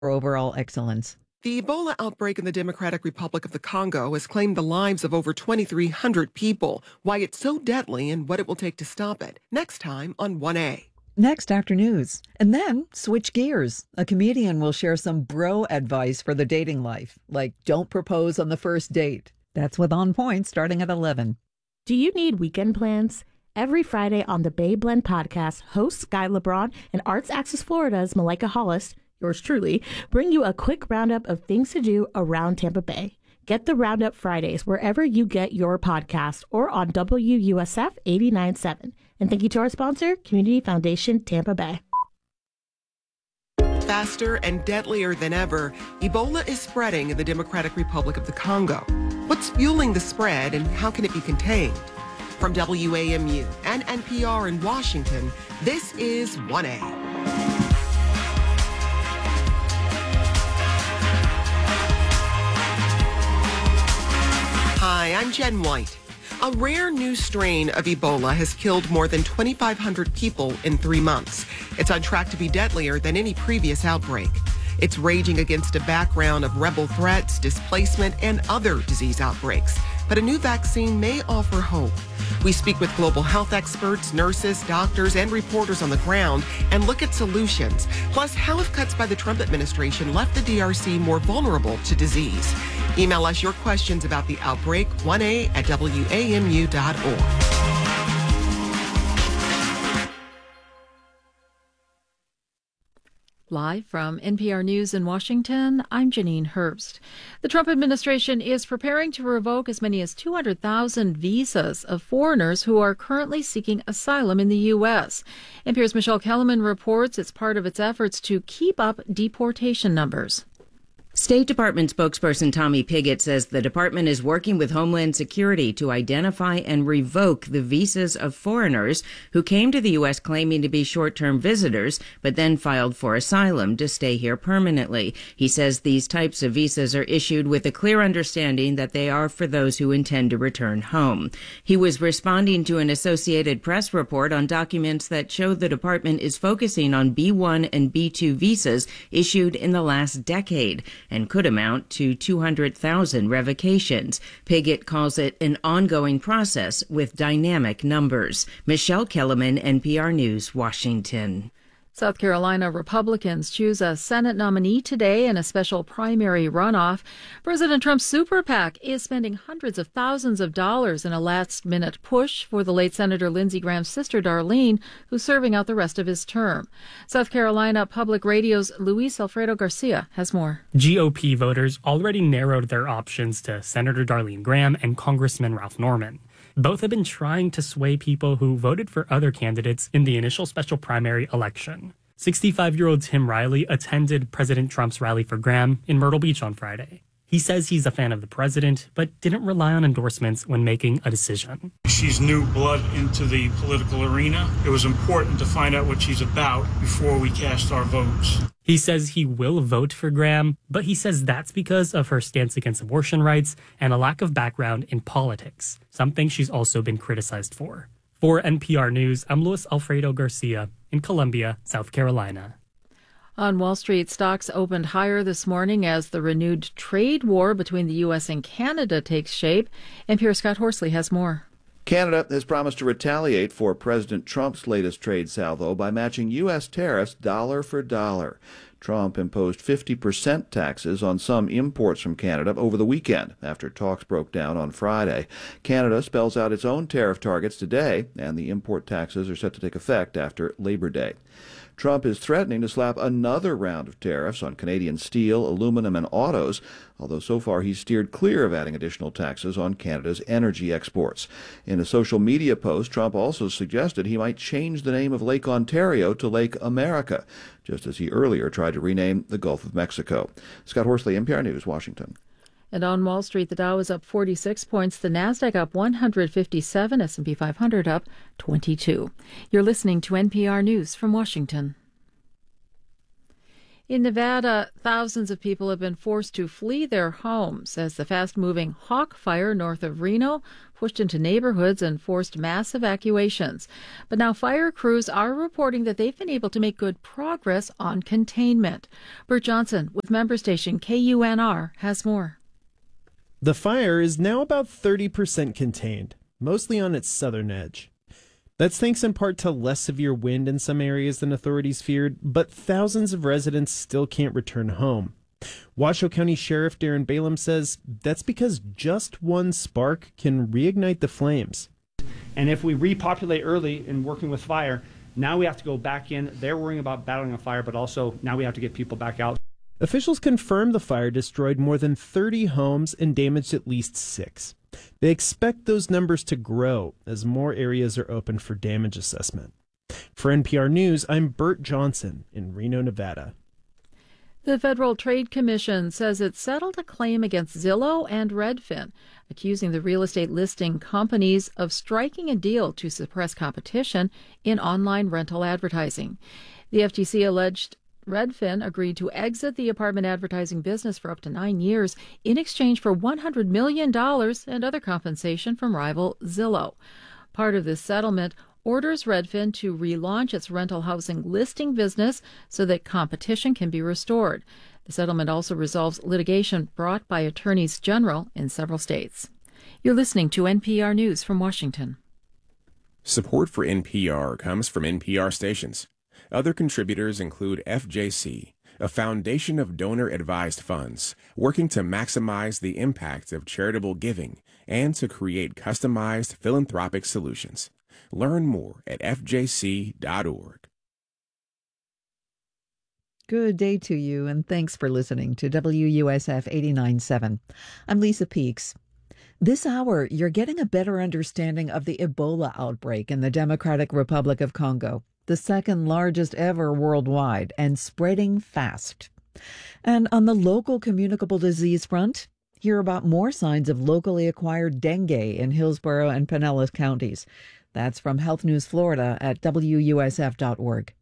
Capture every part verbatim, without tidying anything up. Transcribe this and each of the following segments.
overall excellence. The Ebola outbreak in the Democratic Republic of the Congo has claimed the lives of over twenty-three hundred people. Why it's so deadly and what it will take to stop it. Next time on one A. Next after news. And then switch gears. A comedian will share some bro advice for the dating life, like don't propose on the first date. That's with On Point starting at eleven. Do you need weekend plans? Every Friday on the Bay Blend podcast, hosts Guy LeBron and Arts Access Florida's Malika Hollis, yours truly, bring you a quick roundup of things to do around Tampa Bay. Get the Roundup Fridays wherever you get your podcast or on W U S F eighty-nine point seven. And thank you to our sponsor, Community Foundation Tampa Bay. Faster and deadlier than ever, Ebola is spreading in the Democratic Republic of the Congo. What's fueling the spread and how can it be contained? From W A M U and N P R in Washington, this is one A. Hi, I'm Jen White. A rare new strain of Ebola has killed more than twenty-five hundred people in three months. It's on track to be deadlier than any previous outbreak. It's raging against a background of rebel threats, displacement, and other disease outbreaks. But a new vaccine may offer hope. We speak with global health experts, nurses, doctors, and reporters on the ground and look at solutions. Plus, how have cuts by the Trump administration left the D R C more vulnerable to disease? Email us your questions about the outbreak, one A at W A M U dot org. Live from N P R News in Washington, I'm Janine Herbst. The Trump administration is preparing to revoke as many as two hundred thousand visas of foreigners who are currently seeking asylum in the U S. N P R's Michelle Kellerman reports it's part of its efforts to keep up deportation numbers. State Department spokesperson Tommy Pigott says the department is working with Homeland Security to identify and revoke the visas of foreigners who came to the U S claiming to be short-term visitors, but then filed for asylum to stay here permanently. He says these types of visas are issued with a clear understanding that they are for those who intend to return home. He was responding to an Associated Press report on documents that show the department is focusing on B one and B two visas issued in the last decade, and could amount to two hundred thousand revocations. Pigott calls it an ongoing process with dynamic numbers. Michelle Kellerman, N P R News, Washington. South Carolina Republicans choose a Senate nominee today in a special primary runoff. President Trump's super PAC is spending hundreds of thousands of dollars in a last-minute push for the late Senator Lindsey Graham's sister, Darlene, who's serving out the rest of his term. South Carolina Public Radio's Luis Alfredo Garcia has more. G O P voters already narrowed their options to Senator Darlene Graham and Congressman Ralph Norman. Both have been trying to sway people who voted for other candidates in the initial special primary election. sixty-five-year-old Tim Riley attended President Trump's rally for Graham in Myrtle Beach on Friday. He says he's a fan of the president, but didn't rely on endorsements when making a decision. She's new blood into the political arena. It was important to find out what she's about before we cast our votes. He says he will vote for Graham, but he says that's because of her stance against abortion rights and a lack of background in politics, something she's also been criticized for. For N P R News, I'm Luis Alfredo Garcia in Columbia, South Carolina. On Wall Street, stocks opened higher this morning as the renewed trade war between the U S and Canada takes shape. N P R's Scott Horsley has more. Canada has promised to retaliate for President Trump's latest trade salvo by matching U S tariffs dollar for dollar. Trump imposed fifty percent taxes on some imports from Canada over the weekend after talks broke down on Friday. Canada spells out its own tariff targets today, and the import taxes are set to take effect after Labor Day. Trump is threatening to slap another round of tariffs on Canadian steel, aluminum, and autos, although so far he's steered clear of adding additional taxes on Canada's energy exports. In a social media post, Trump also suggested he might change the name of Lake Ontario to Lake America, just as he earlier tried to rename the Gulf of Mexico. Scott Horsley, N P R News, Washington. And on Wall Street, the Dow is up forty-six points, the Nasdaq up one hundred fifty-seven, S and P five hundred up twenty-two. You're listening to N P R News from Washington. In Nevada, thousands of people have been forced to flee their homes as the fast-moving Hawk Fire north of Reno pushed into neighborhoods and forced mass evacuations. But now fire crews are reporting that they've been able to make good progress on containment. Bert Johnson with member station K U N R has more. The fire is now about thirty percent contained, mostly on its southern edge. That's thanks in part to less severe wind in some areas than authorities feared, but thousands of residents still can't return home. Washoe County Sheriff Darren Balaam says that's because just one spark can reignite the flames. And if we repopulate early in working with fire, now we have to go back in. They're worrying about battling a fire, but also now we have to get people back out. Officials confirmed the fire destroyed more than thirty homes and damaged at least six. They expect those numbers to grow as more areas are open for damage assessment. For N P R News, I'm Bert Johnson in Reno, Nevada. The Federal Trade Commission says it settled a claim against Zillow and Redfin, accusing the real estate listing companies of striking a deal to suppress competition in online rental advertising. The F T C alleged Redfin agreed to exit the apartment advertising business for up to nine years in exchange for one hundred million dollars and other compensation from rival Zillow. Part of this settlement orders Redfin to relaunch its rental housing listing business so that competition can be restored. The settlement also resolves litigation brought by attorneys general in several states. You're listening to N P R News from Washington. Support for N P R comes from N P R stations. Other contributors include F J C, a foundation of donor-advised funds working to maximize the impact of charitable giving and to create customized philanthropic solutions. Learn more at F J C dot org. Good day to you, and thanks for listening to W U S F eighty-nine point seven. I'm Lisa Peeks. This hour, you're getting a better understanding of the Ebola outbreak in the Democratic Republic of Congo, the second largest ever worldwide, and spreading fast. And on the local communicable disease front, hear about more signs of locally acquired dengue in Hillsborough and Pinellas counties. That's from Health News Florida at W U S F dot org.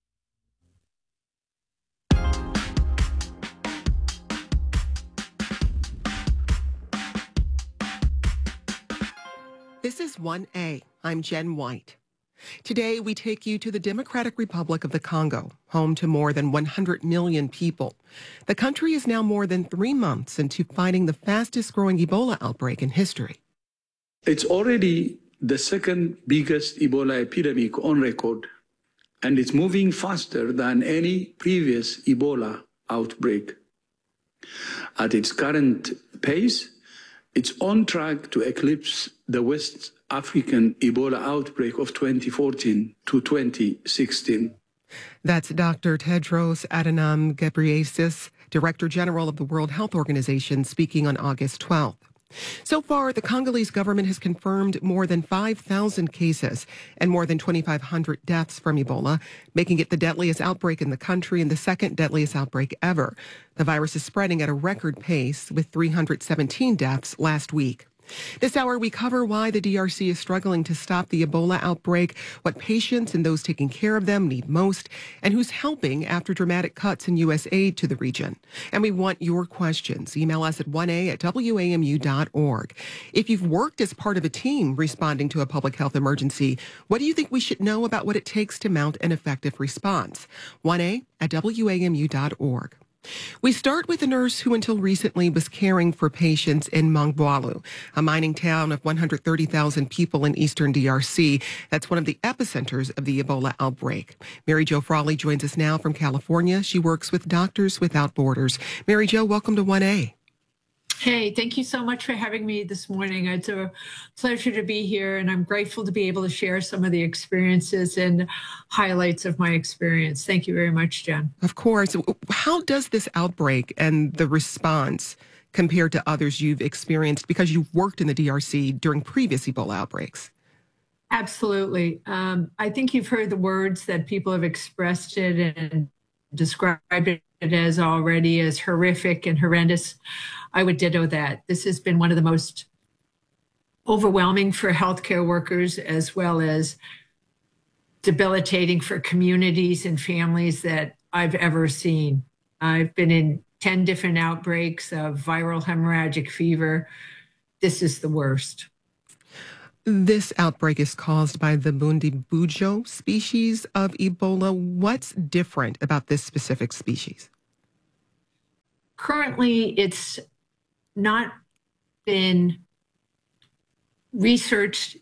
This is one A. I'm Jen White. Today, we take you to the Democratic Republic of the Congo, home to more than one hundred million people. The country is now more than three months into fighting the fastest-growing Ebola outbreak in history. It's already the second biggest Ebola epidemic on record, and it's moving faster than any previous Ebola outbreak. At its current pace, it's on track to eclipse the West African Ebola outbreak of twenty fourteen to twenty sixteen. That's Doctor Tedros Adhanom Ghebreyesus, Director General of the World Health Organization, speaking on August twelfth. So far, the Congolese government has confirmed more than five thousand cases and more than twenty-five hundred deaths from Ebola, making it the deadliest outbreak in the country and the second deadliest outbreak ever. The virus is spreading at a record pace, with three hundred seventeen deaths last week. This hour, we cover why the D R C is struggling to stop the Ebola outbreak, what patients and those taking care of them need most, and who's helping after dramatic cuts in U S aid to the region. And we want your questions. Email us at one A at W A M U dot org. If you've worked as part of a team responding to a public health emergency, what do you think we should know about what it takes to mount an effective response? one A at W A M U dot org. We start with a nurse who until recently was caring for patients in Mongwalu, a mining town of one hundred thirty thousand people in eastern D R C. That's one of the epicenters of the Ebola outbreak. Mary Jo Frawley joins us now from California. She works with Doctors Without Borders. Mary Jo, welcome to one A. Hey, thank you so much for having me this morning. It's a pleasure to be here, and I'm grateful to be able to share some of the experiences and highlights of my experience. Thank you very much, Jen. Of course. How does this outbreak and the response compare to others you've experienced because you've worked in the D R C during previous Ebola outbreaks? Absolutely. Um, I think you've heard the words that people have expressed it and described it as already as horrific and horrendous. I would ditto that. This has been one of the most overwhelming for healthcare workers, as well as debilitating for communities and families that I've ever seen. I've been in ten different outbreaks of viral hemorrhagic fever. This is the worst. This outbreak is caused by the Bundibugyo species of Ebola. What's different about this specific species? Currently, it's not been researched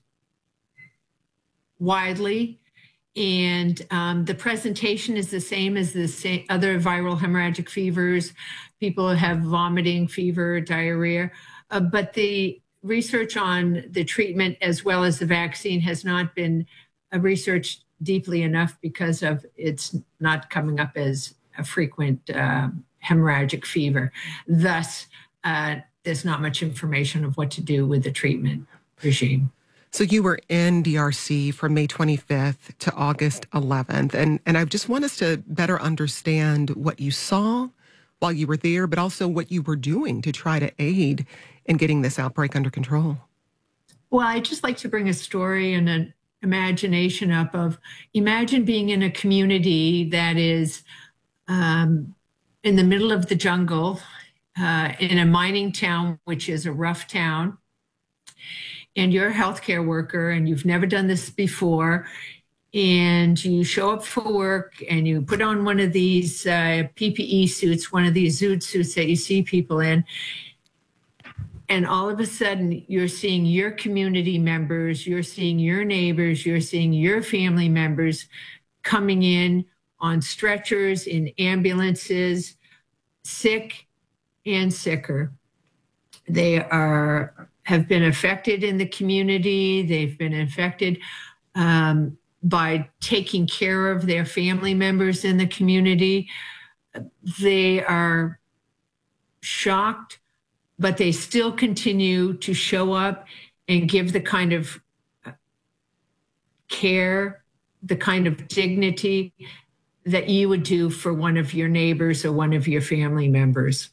widely, and um, the presentation is the same as the same other viral hemorrhagic fevers. People have vomiting, fever, diarrhea, uh, but the research on the treatment as well as the vaccine has not been uh, researched deeply enough because of it's not coming up as a frequent uh, hemorrhagic fever. Thus, uh, there's not much information of what to do with the treatment regime. So you were in D R C from May twenty-fifth to August eleventh, and, and I just want us to better understand what you saw while you were there, but also what you were doing to try to aid in getting this outbreak under control. Well, I'd just like to bring a story and an imagination up of, imagine being in a community that is um, in the middle of the jungle, uh, in a mining town, which is a rough town, and you're a healthcare worker and you've never done this before, and you show up for work and you put on one of these uh, P P E suits, one of these zoot suits that you see people in, and all of a sudden you're seeing your community members, you're seeing your neighbors, you're seeing your family members coming in on stretchers, in ambulances, sick and sicker. They are have been affected in the community. They've been affected um, by taking care of their family members in the community. They are shocked, but they still continue to show up and give the kind of care, the kind of dignity that you would do for one of your neighbors or one of your family members.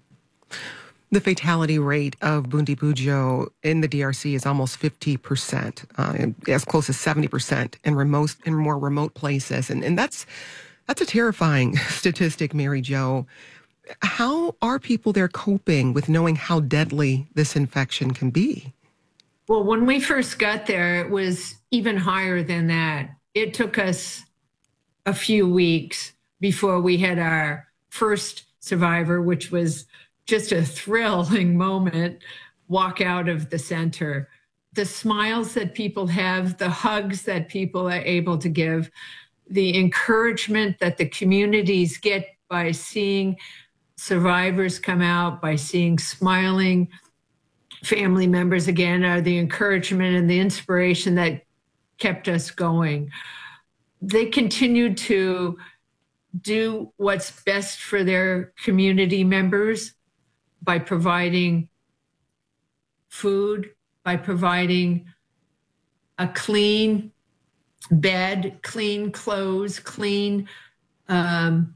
The fatality rate of Bundibugyo in the D R C is almost fifty percent, uh, as close as seventy percent in remote in more remote places. And, and that's that's a terrifying statistic, Mary Jo. How are people there coping with knowing how deadly this infection can be? Well, when we first got there, it was even higher than that. It took us a few weeks before we had our first survivor, which was just a thrilling moment, walk out of the center. The smiles that people have, the hugs that people are able to give, the encouragement that the communities get by seeing survivors come out, by seeing smiling family members again, are the encouragement and the inspiration that kept us going. They continued to do what's best for their community members by providing food, by providing a clean bed, clean clothes, clean, um,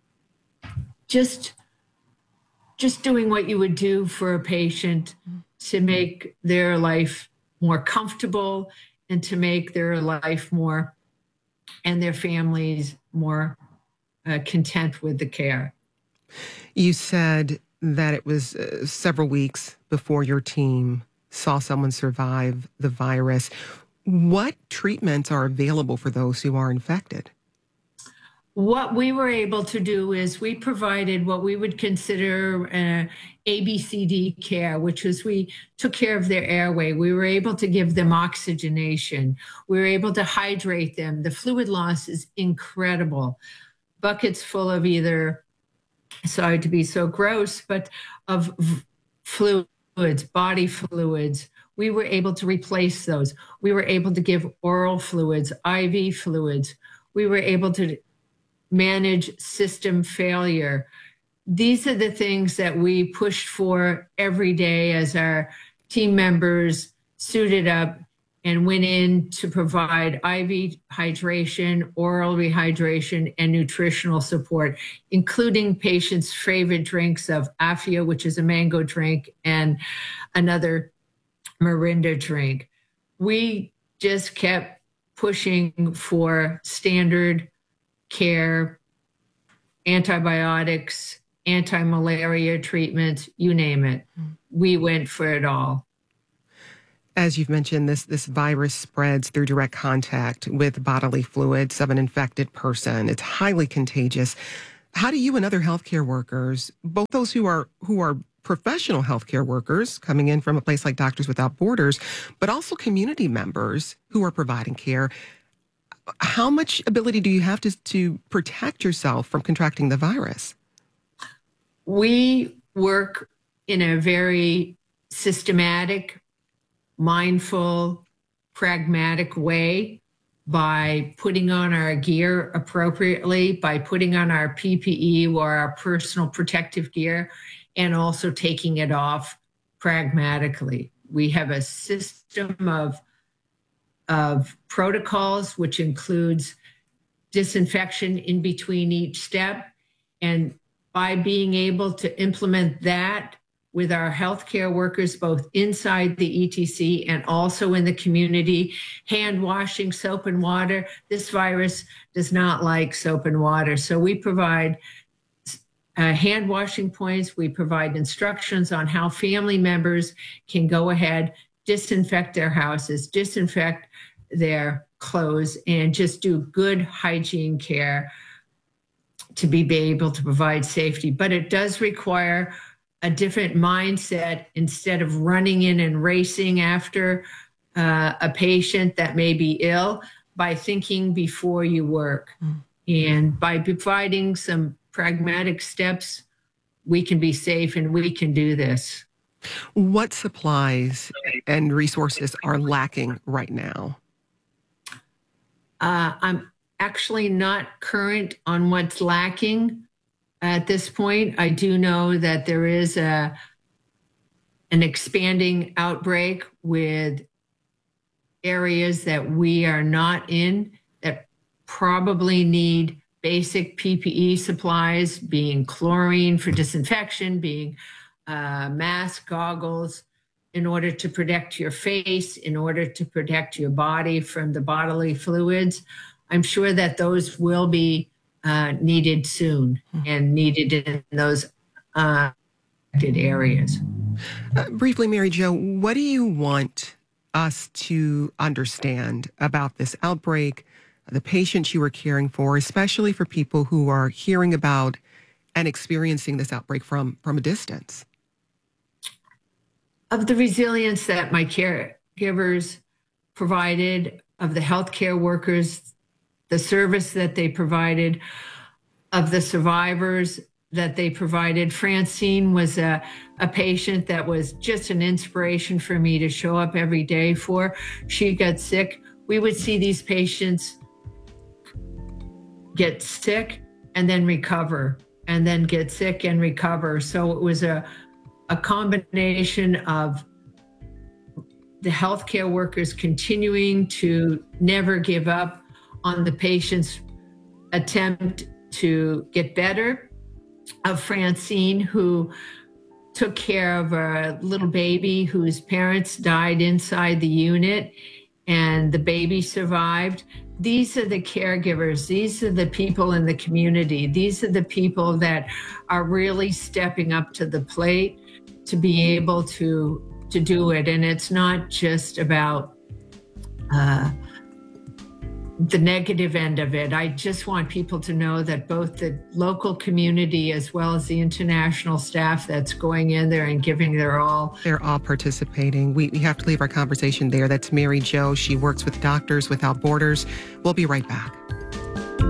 just, just doing what you would do for a patient to make their life more comfortable and to make their life more and their families more uh, content with the care. You said that it was uh, several weeks before your team saw someone survive the virus. What treatments are available for those who are infected? What we were able to do is we provided what we would consider uh, A B C D care, which was we took care of their airway. We were able to give them oxygenation. We were able to hydrate them. The fluid loss is incredible. Buckets full of either, sorry to be so gross, but of fluids, body fluids. We were able to replace those. We were able to give oral fluids, I V fluids. We were able to manage system failure. These are the things that we pushed for every day as our team members suited up and went in to provide I V hydration, oral rehydration, and nutritional support, including patients' favorite drinks of Afia, which is a mango drink, and another Mirinda drink. We just kept pushing for standard care antibiotics, anti-malaria treatments, you name it. We went for it all. As you've mentioned, this, this virus spreads through direct contact with bodily fluids of an infected person. It's highly contagious. How do you and other healthcare workers, both those who are who are professional healthcare workers coming in from a place like Doctors Without Borders, but also community members who are providing care, how much ability do you have to, to protect yourself from contracting the virus? We work in a very systematic, mindful, pragmatic way by putting on our gear appropriately, by putting on our P P E or our personal protective gear, and also taking it off pragmatically. We have a system of, of protocols, which includes disinfection in between each step. And by being able to implement that with our healthcare workers, both inside the E T C and also in the community, hand washing, soap and water. This virus does not like soap and water. So we provide uh, hand washing points. We provide instructions on how family members can go ahead, disinfect their houses, disinfect their clothes, and just do good hygiene care to be able to provide safety. But it does require a different mindset. Instead of running in and racing after uh, a patient that may be ill, by thinking before you work. Mm. And by providing some pragmatic steps, we can be safe and we can do this. What supplies and resources are lacking right now? Uh, I'm actually not current on what's lacking. At this point, I do know that there is a an expanding outbreak with areas that we are not in that probably need basic P P E supplies, being chlorine for disinfection, being uh, mask, goggles, in order to protect your face, in order to protect your body from the bodily fluids. I'm sure that those will be Uh, needed soon and needed in those uh, areas. Uh, briefly, Mary Jo, what do you want us to understand about this outbreak, the patients you are caring for, especially for people who are hearing about and experiencing this outbreak from, from a distance? Of the resilience that my caregivers provided, of the healthcare workers, the service that they provided, of the survivors that they provided. Francine was a, a patient that was just an inspiration for me to show up every day for. She got sick. We would see these patients get sick and then recover, and then get sick and recover. So it was a, a combination of the healthcare workers continuing to never give up on the patient's attempt to get better, of Francine, who took care of a little baby whose parents died inside the unit, and the baby survived. These are the caregivers. These are the people in the community. These are the people that are really stepping up to the plate to be able to, to do it. And it's not just about uh, the negative end of it. I just want people to know that both the local community as well as the international staff that's going in there and giving their all. They're all participating. We, we have to leave our conversation there. That's Mary Jo. She works with Doctors Without Borders. We'll be right back.